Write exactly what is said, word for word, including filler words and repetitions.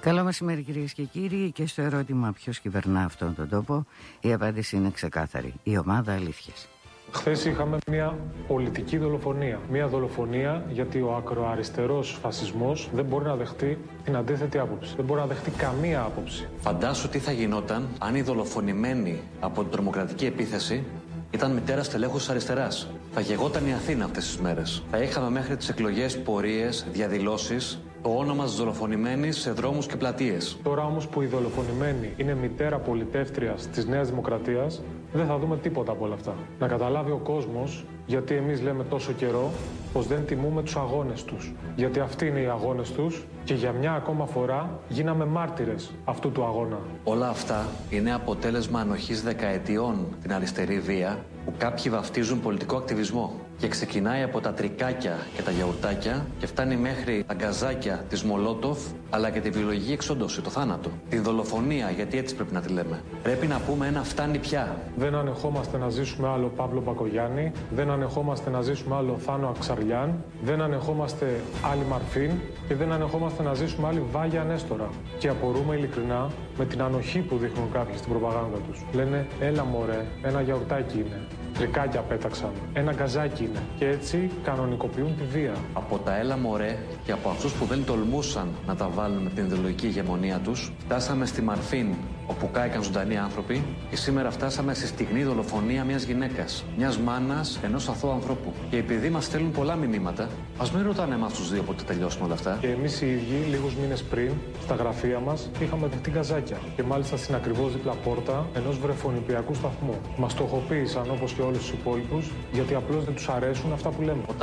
Καλό μεσημέρι κυρίες και κύριοι, και στο ερώτημα ποιος κυβερνά αυτόν τον τόπο η απάντηση είναι ξεκάθαρη: η ομάδα Αλήθειας. Χθες είχαμε μια πολιτική δολοφονία. Μια δολοφονία γιατί ο ακροαριστερός φασισμός δεν μπορεί να δεχτεί την αντίθετη άποψη. Δεν μπορεί να δεχτεί καμία άποψη. Φαντάσου τι θα γινόταν αν η δολοφονημένη από την τρομοκρατική επίθεση ήταν μητέρα στελέχους της αριστεράς. Θα γεγόταν η Αθήνα αυτές τις μέρες. Θα είχαμε μέχρι τις εκλογές πορείες, διαδηλώσεις, το όνομα της δολοφονημένης σε δρόμους και πλατείες. Τώρα όμως που η δολοφονημένη είναι μητέρα πολιτεύτριας της Νέας Δημοκρατίας, δεν θα δούμε τίποτα από όλα αυτά. Να καταλάβει ο κόσμος γιατί εμείς λέμε τόσο καιρό πως δεν τιμούμε τους αγώνες τους. Γιατί αυτοί είναι οι αγώνες τους και για μια ακόμα φορά γίναμε μάρτυρες αυτού του αγώνα. Όλα αυτά είναι αποτέλεσμα ανοχής δεκαετιών την αριστερή βία που κάποιοι βαφτίζουν πολιτικό ακτιβισμό. Και ξεκινάει από τα τρικάκια και τα γιαουρτάκια και φτάνει μέχρι τα γκαζάκια της Μολότοφ, αλλά και τη βιολογική εξόντωση, το θάνατο. Τη δολοφονία, γιατί έτσι πρέπει να τη λέμε. Πρέπει να πούμε ένα φτάνει πια. Δεν ανεχόμαστε να ζήσουμε άλλο Παύλο Μπακογιάννη, δεν ανεχόμαστε να ζήσουμε άλλο Θάνο Αξαριάν, δεν ανεχόμαστε άλλη Μαρφίν και δεν ανεχόμαστε να ζήσουμε άλλη Βάγια Νέστορα. Και απορούμε ειλικρινά με την ανοχή που δείχνουν κάποιοι στην προπαγάνδα τους. Λένε, έλα μωρέ, ένα γιαουρτάκι είναι. Τρικάκια πέταξαν. Ένα γκαζάκι είναι. Και έτσι κανονικοποιούν τη βία. Από τα έλα μωρέ και από αυτούς που δεν τολμούσαν να τα βάλουν με την ιδεολογική ηγεμονία τους, φτάσαμε στη Μαρφίν, όπου κάηκαν ζωντανοί άνθρωποι, και σήμερα φτάσαμε στη στιγνή δολοφονία μιας γυναίκας, μιας μάνας, ενός αθώου ανθρώπου. Και επειδή μας στέλνουν πολλά μηνύματα, ας μην ρωτάνε εμάς τους δύο πότε τελειώσουμε όλα αυτά. Και εμείς οι ίδιοι, λίγους μήνες πριν, στα γραφεία μας, είχαμε δεχτεί γκαζάκια. Και μάλιστα στην ακριβώς δίπλα πόρτα ενός βρεφονιπιακού σταθμού. Μας στοχοποίησαν όπως και όλους τους υπόλοιπους, γιατί απλώς δεν τους αρέσουν αυτά που λέμε.